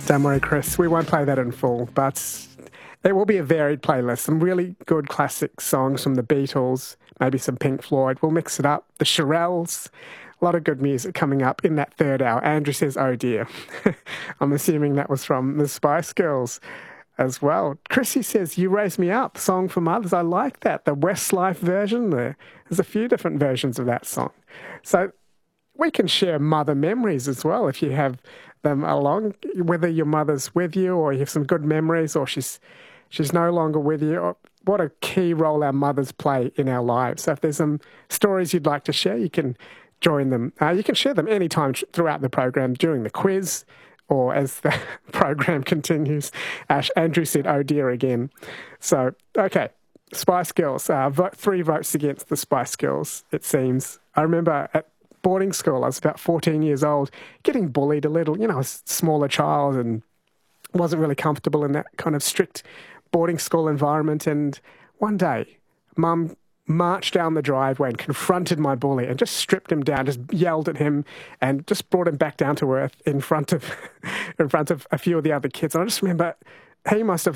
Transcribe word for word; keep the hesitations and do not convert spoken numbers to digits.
Don't worry, Chris. We won't play that in full, but it will be a varied playlist. Some really good classic songs from the Beatles, maybe some Pink Floyd. We'll mix it up. The Shirelles. A lot of good music coming up in that third hour. Andrew says, oh dear. I'm assuming that was from the Spice Girls as well. Chrissy says, You Raise Me Up, song for mothers. I like that. The Westlife version there. There's a few different versions of that song. So we can share mother memories as well if you have them along, whether your mother's with you or you have some good memories or she's she's no longer with you. What a key role our mothers play in our lives. So if there's some stories you'd like to share, you can join them. Uh, you can share them anytime throughout the program during the quiz or as the program continues. Ash, Andrew said, oh dear, again. So, okay, Spice Girls. Uh, vote, three votes against the Spice Girls, it seems. I remember at boarding school, I was about fourteen years old, getting bullied a little. You know, I was a smaller child and wasn't really comfortable in that kind of strict boarding school environment. And one day, Mum marched down the driveway and confronted my bully and just stripped him down, just yelled at him and just brought him back down to earth in front of in front of a few of the other kids. And I just remember he must have